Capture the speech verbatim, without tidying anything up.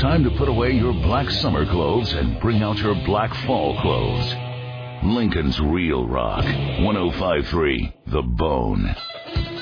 time to put away your black summer clothes and bring out your black fall clothes. Lincoln's Real Rock, one oh five point three The Bone.